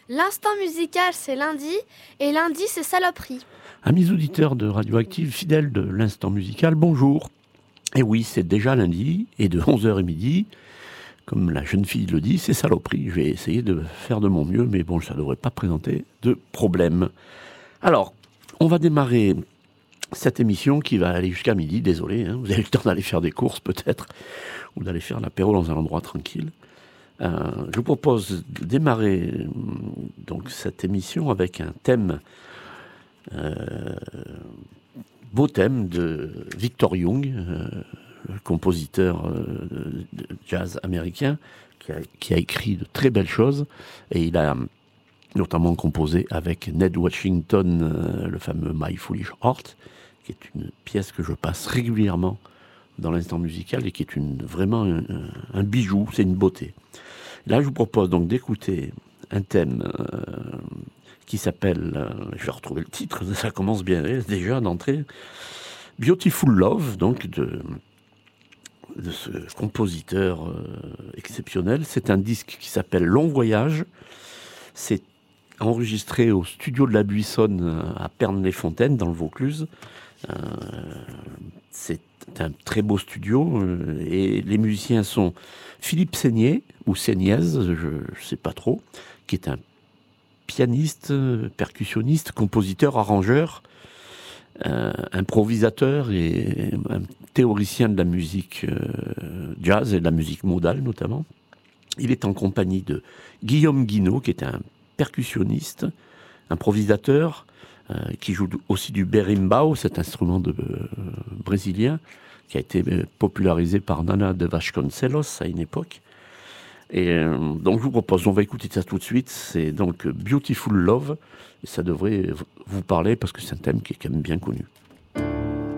L'instant musical, c'est lundi, et lundi, c'est saloperie. Amis auditeurs de Radioactive, fidèles de l'instant musical, bonjour. Et oui, c'est déjà lundi, et de 11h à midi, comme la jeune fille le dit, c'est saloperie. Je vais essayer de faire de mon mieux, mais bon, ça ne devrait pas présenter de problème. Alors, on va démarrer cette émission qui va aller jusqu'à midi, désolé, hein, vous avez le temps d'aller faire des courses peut-être, ou d'aller faire l'apéro dans un endroit tranquille. Je vous propose de démarrer donc cette émission avec un thème, beau thème de Victor Young, compositeur de jazz américain, qui a écrit de très belles choses, et il a notamment composé avec Ned Washington le fameux My Foolish Heart, qui est une pièce que je passe régulièrement dans l'instant musical et qui est vraiment un bijou, c'est une beauté. Là, je vous propose donc d'écouter un thème qui s'appelle, je vais retrouver le titre, ça commence bien déjà d'entrée, Beautiful Love, donc de ce compositeur exceptionnel. C'est un disque qui s'appelle Long Voyage. C'est enregistré au studio de la Buissonne à Pernes-les-Fontaines, dans le Vaucluse. C'est un très beau studio et les musiciens sont Philippe Seigné, ou Seignez, je ne sais pas trop, qui est un pianiste, percussionniste, compositeur, arrangeur, improvisateur et un théoricien de la musique jazz et de la musique modale notamment. Il est en compagnie de Guillaume Guinaud, qui est un percussionniste, improvisateur, qui joue aussi du berimbau, cet instrument brésilien, qui a été popularisé par Nana de Vasconcelos à une époque. Et donc je vous propose, on va écouter ça tout de suite, c'est donc Beautiful Love, et ça devrait vous parler parce que c'est un thème qui est quand même bien connu.